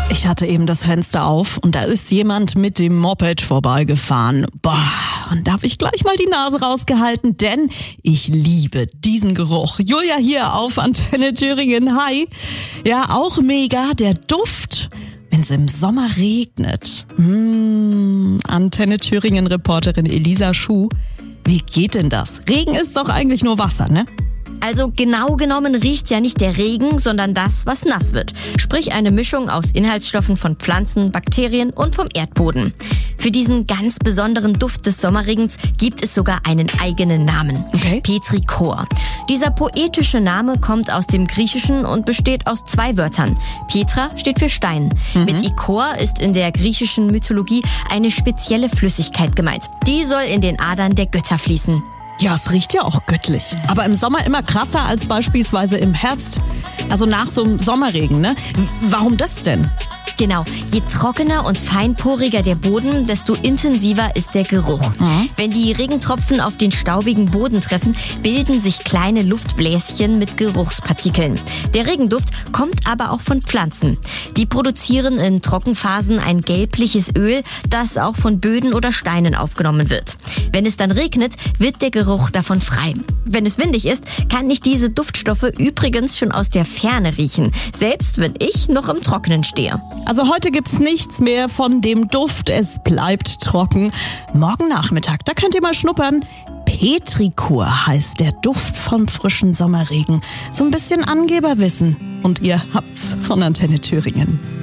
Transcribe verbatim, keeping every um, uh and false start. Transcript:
Ich hatte eben das Fenster auf und da ist jemand mit dem Moped vorbeigefahren. Boah, und da habe ich gleich mal die Nase rausgehalten, denn ich liebe diesen Geruch. Julia hier auf Antenne Thüringen. Hi. Ja, auch mega, der Duft, wenn es im Sommer regnet. Mmh, Antenne Thüringen-Reporterin Elisa Schuh. Wie geht denn das? Regen ist doch eigentlich nur Wasser, ne? Also genau genommen riecht ja nicht der Regen, sondern das, was nass wird. Sprich eine Mischung aus Inhaltsstoffen von Pflanzen, Bakterien und vom Erdboden. Für diesen ganz besonderen Duft des Sommerregens gibt es sogar einen eigenen Namen. Okay. Petrichor. Dieser poetische Name kommt aus dem Griechischen und besteht aus zwei Wörtern. Petra steht für Stein. Mhm. Mit Ichor ist in der griechischen Mythologie eine spezielle Flüssigkeit gemeint. Die soll in den Adern der Götter fließen. Ja, es riecht ja auch göttlich. Aber im Sommer immer krasser als beispielsweise im Herbst. Also nach so einem Sommerregen, ne? Warum das denn? Genau, je trockener und feinporiger der Boden, desto intensiver ist der Geruch. Mhm. Wenn die Regentropfen auf den staubigen Boden treffen, bilden sich kleine Luftbläschen mit Geruchspartikeln. Der Regenduft kommt aber auch von Pflanzen. Die produzieren in Trockenphasen ein gelbliches Öl, das auch von Böden oder Steinen aufgenommen wird. Wenn es dann regnet, wird der Geruch davon frei. Wenn es windig ist, kann ich diese Duftstoffe übrigens schon aus der Ferne riechen, selbst wenn ich noch im Trockenen stehe. Also heute gibt's nichts mehr von dem Duft, es bleibt trocken. Morgen Nachmittag, da könnt ihr mal schnuppern. Petrichor heißt der Duft vom frischen Sommerregen. So ein bisschen Angeberwissen. Und ihr habt's von Antenne Thüringen.